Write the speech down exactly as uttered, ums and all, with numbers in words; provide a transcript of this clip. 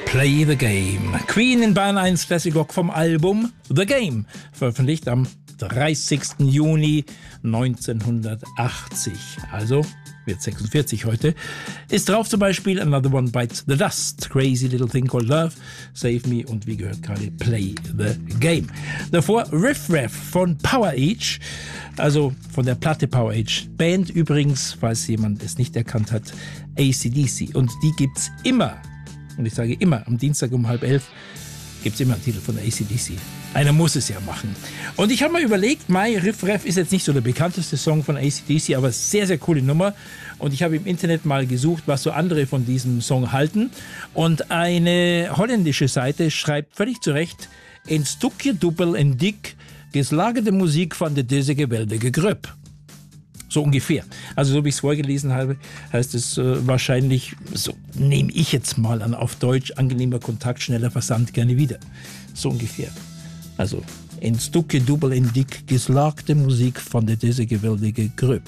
Play the Game. Queen in Bayern eins Classic Rock vom Album The Game, veröffentlicht am dreißigsten Juni neunzehnhundertachtzig. Also wird sechsundvierzig heute. Ist drauf zum Beispiel Another One Bites the Dust, Crazy Little Thing Called Love, Save Me und wie gehört gerade Play the Game. Davor Riff Raff von Power Age, also von der Platte Power Age. Band übrigens, falls jemand es nicht erkannt hat, A C D C. Und die gibt's immer, und ich sage immer, am Dienstag um halb elf gibt's immer einen Titel von A C D C. Einer muss es ja machen. Und ich habe mal überlegt, My Riff Raff ist jetzt nicht so der bekannteste Song von A C D C, aber sehr, sehr coole Nummer. Und ich habe im Internet mal gesucht, was so andere von diesem Song halten. Und eine holländische Seite schreibt völlig zu Recht, ein Stückje dubbel en dik, geslagene Musik von der deze geweldige Gröp. So ungefähr. Also so wie ich es vorgelesen habe, heißt es äh, wahrscheinlich, so nehme ich jetzt mal an, auf Deutsch, angenehmer Kontakt, schneller Versand, gerne wieder. So ungefähr. Also, ein Stückje dubbel en dik, geslagte Musik von der deze geweldige Gröp.